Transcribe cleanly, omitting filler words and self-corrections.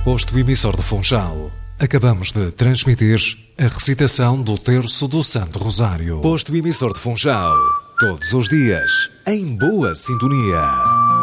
Posto emissor de Funchal. Acabamos de transmitir a recitação do Terço do Santo Rosário. Posto emissor de Funchal. Todos os dias, em boa sintonia.